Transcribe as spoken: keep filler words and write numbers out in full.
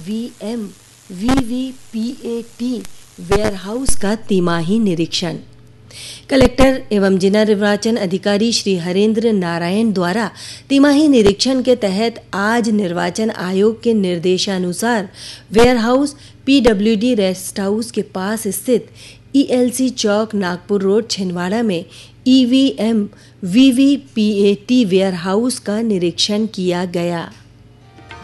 EVM VVPAT warehouse का तिमाही निरीक्षण। कलेक्टर एवं जिला निर्वाचन अधिकारी श्री हरेंद्र नारायण द्वारा तिमाही निरीक्षण के तहत आज निर्वाचन आयोग के निर्देशानुसार वेयरहाउस पीडब्ल्यूडी रेस्ट हाउस के पास स्थित ईएलसी चौक नागपुर रोड छिंदवाड़ा में ईवीएम वीवीपीएटी वेयरहाउस का निरीक्षण किया गया।